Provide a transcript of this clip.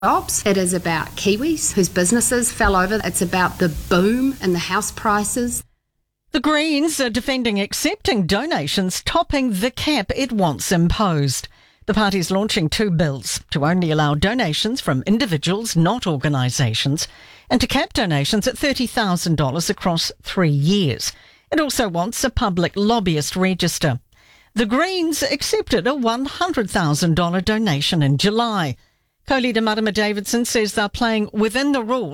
jobs. It is about Kiwis whose businesses fell over. It's about the boom in the house prices. The Greens are defending accepting donations topping the cap it wants imposed. The party's launching 2 bills to only allow donations from individuals, not organisations, and to cap donations at $30,000 across 3 years. It also wants a public lobbyist register. The Greens accepted a $100,000 donation in July. Co-leader Marama Davidson says they're playing within the rules